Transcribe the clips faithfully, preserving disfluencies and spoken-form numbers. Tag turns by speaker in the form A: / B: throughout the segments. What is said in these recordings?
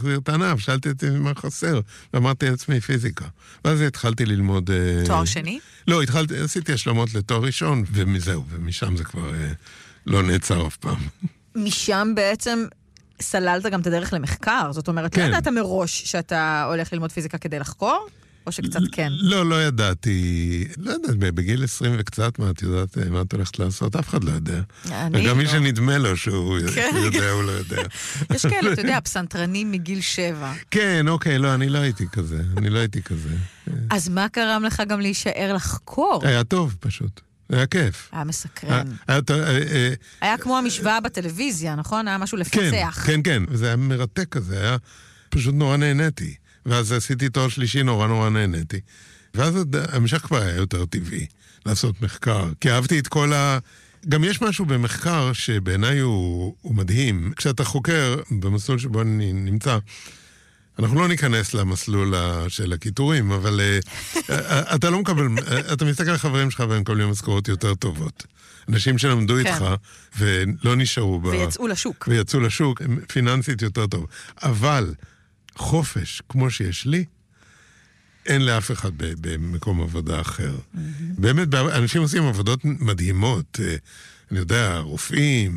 A: להחזיר את הענף, שאלתי את מה חסר, ואמרתי לעצמי פיזיקה. ואז התחלתי ללמוד...
B: תואר שני?
A: לא, התחלתי, עשיתי השלמות לתואר ראשון, ומזהו, ומשם זה כבר לא נעצר אף פעם.
B: משם בעצם סללת גם את הדרך למחקר, זאת אומרת, לא ידעת מראש שאתה הולך ללמוד פיזיקה כדי לחקור? או שקצת כן?
A: לא, לא ידעתי. לא יודעת, בגיל עשרים וקצת, מה את יודעת, מה את הולכת לעשות? אף אחד לא יודע. וגם מי שנדמה לו שהוא יודע, הוא לא יודע.
B: יש כאלה, אתה יודע, פסנתרנים מגיל שבע.
A: כן, אוקיי, לא, אני לא הייתי כזה. אני לא הייתי כזה.
B: אז מה קרם לך גם להישאר לחקור?
A: היה טוב, פשוט. היה כיף.
B: היה מסקרן. היה כמו המשוואה בטלוויזיה, נכון? היה משהו לפצח.
A: כן, כן, וזה היה מרתק כזה, היה פשוט נורא נהניתי. ואז עשיתי תואר שלישי, נורא נורא נהניתי. ואז המשך כבר היה יותר טבעי לעשות מחקר. כי אהבתי את כל ה... גם יש משהו במחקר שבעיניי הוא, הוא מדהים. כשאתה חוקר במסלול שבו אני נמצא, אנחנו לא ניכנס למסלול של הכיתורים, אבל אתה לא מקבל... אתה מסתכל על חברים שלך והם מקבלים משכורות יותר טובות. אנשים שלמדו
B: כן.
A: איתך ולא נשארו ב...
B: ויצאו לשוק.
A: ויצאו לשוק, פיננסית יותר טוב. אבל... חופש, כמו שיש לי, אין לאף אחד במקום עבודה אחר. באמת, אנשים עושים עבודות מדהימות. אני יודע, רופאים,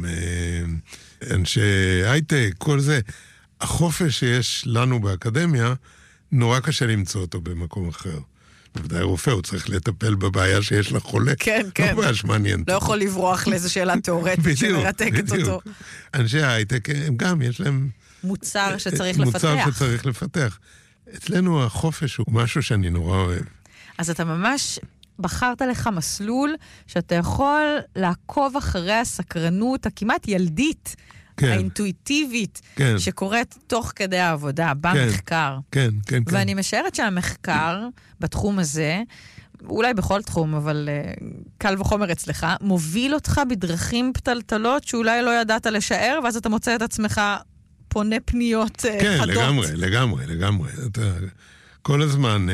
A: אנשי הייטק, כל זה. החופש שיש לנו באקדמיה, נורא קשה למצוא אותו במקום אחר. בוודאי רופא, הוא צריך לטפל בבעיה שיש לחולה.
B: כן, כן.
A: לא בעיה שמעניינת.
B: לא יכול לברוח לאיזו שאלה תיאורטית שמרתקת אותו.
A: אנשי הייטק, הם גם, יש להם...
B: מוצר שצריך לפתח.
A: מוצר שצריך לפתח. אצלנו החופש הוא משהו שאני נורא אוהב.
B: אז אתה ממש בחרת לך מסלול שאתה יכול לעקוב אחרי הסקרנות הכמעט ילדית, כן. האינטואיטיבית, כן. שקורית תוך כדי העבודה, במחקר.
A: כן, כן, כן.
B: ואני משערת שהמחקר בתחום הזה, אולי בכל תחום, אבל uh, קל וחומר אצלך, מוביל אותך בדרכים פתלתלות שאולי לא ידעת לשער, ואז אתה מוצא את עצמך פונה פניות uh,
A: כן,
B: חדות.
A: כן, לגמרי, לגמרי, לגמרי. אתה כל הזמן אה,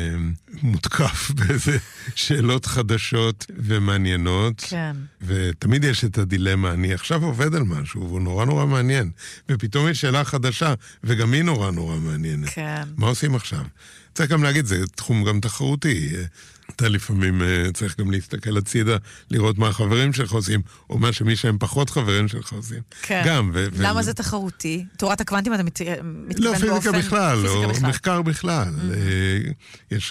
A: מותקף באיזה שאלות חדשות ומעניינות.
B: כן.
A: ותמיד יש את הדילמה, אני עכשיו עובד על משהו, והוא נורא נורא מעניין. ופתאום יש שאלה חדשה, וגם היא נורא נורא מעניינת.
B: כן.
A: מה עושים עכשיו? צריך גם להגיד, זה תחום גם תחרותי. אתה לפעמים צריך גם להסתכל הצידה, לראות מה החברים שלך עושים, או מה שמי שהם פחות חברים שלך עושים.
B: כן.
A: גם. ו-
B: למה
A: ו-
B: זה תחרותי? תורת הקוונטים אתה מת... מתכוון
A: לא,
B: באופן...
A: פיזיקה בכלל,
B: פיזיקה
A: או
B: בכלל.
A: מחקר בכלל. יש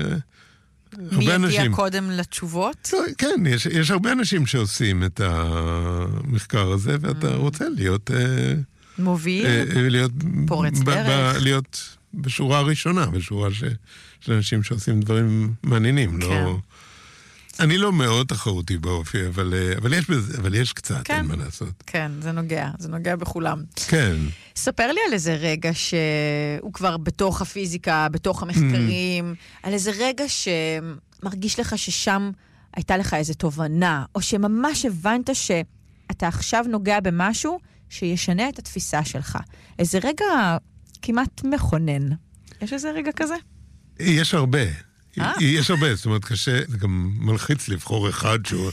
B: מי
A: הרבה אנשים...
B: יגיע קודם לתשובות?
A: לא, כן, יש, יש הרבה אנשים שעושים את המחקר הזה, ואתה רוצה להיות...
B: מוביל?
A: להיות...
B: פורץ
A: ב-
B: דרך?
A: ב- להיות בשורה הראשונה, בשורה ש... של אנשים שעושים דברים מעניינים,
B: כן.
A: לא... אני לא מאוד תחרותי באופי, אבל, אבל, יש, בזה, אבל יש קצת,
B: כן.
A: אין מה לעשות.
B: כן, זה נוגע, זה נוגע בכולם.
A: כן.
B: ספר לי על איזה רגע שהוא כבר בתוך הפיזיקה, בתוך המחקרים, על איזה רגע שמרגיש לך ששם הייתה לך איזו תובנה, או שממש הבנת שאתה עכשיו נוגע במשהו שישנה את התפיסה שלך. איזה רגע כמעט מכונן. יש איזה רגע כזה?
A: יש הרבה. יש הרבה, זאת אומרת, קשה, זה גם מלחיץ לבחור אחד שהוא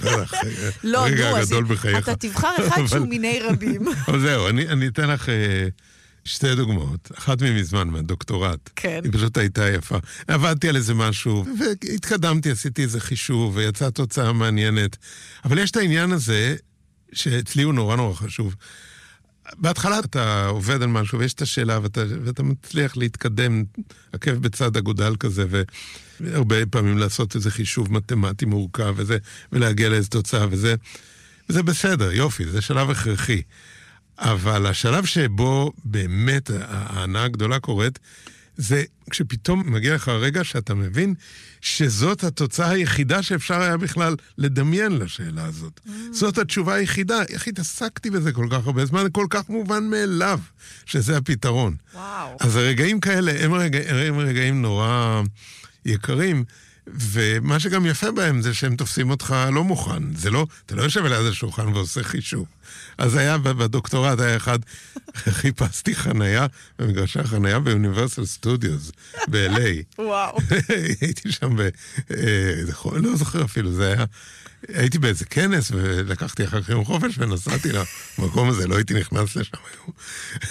A: רגע הגדול בחייך.
B: אתה תבחר אחד שהוא מיני רבים.
A: אבל זהו, אני אתן לך שתי דוגמאות. אחת ממזמן, מהדוקטורט.
B: כן.
A: היא פשוט הייתה יפה. עבדתי על איזה משהו, והתקדמתי, עשיתי איזה חישוב, ויצאה תוצאה מעניינת. אבל יש את העניין הזה, שאצלי הוא נורא נורא חשוב. בהתחלה אתה עובד על משהו, ויש את השאלה, ואתה, ואתה מצליח להתקדם, עקב בצד אגודל כזה, והרבה פעמים לעשות איזה חישוב מתמטי מורכב, וזה, ולהגיע לאיזו תוצאה, וזה, וזה בסדר, יופי, זה שלב הכרחי. אבל השלב שבו באמת ההנאה הגדולה קורית, זה כשפתאום מגיע לך הרגע שאתה מבין שזאת התוצאה היחידה שאפשר היה בכלל לדמיין לשאלה הזאת. Mm. זאת התשובה היחידה. איך התעסקתי בזה כל כך הרבה זמן? כל כך מובן מאליו שזה הפתרון.
B: וואו.
A: אז הרגעים כאלה הם, רגע, הם רגעים נורא יקרים, ומה שגם יפה בהם זה שהם תופסים אותך לא מוכן. זה לא, אתה לא יושב על איזה שולחן ועושה חישוב. אז היה בדוקטורט, היה אחד, חיפשתי חנייה, במגרשי החנייה באוניברסל סטודיוס, ב-אל איי.
B: וואו.
A: הייתי שם ב... לא זוכר אפילו, זה היה... הייתי באיזה כנס, ולקחתי אחר כך יום חופש, ונסעתי למקום הזה, לא הייתי נכנס לשם היום.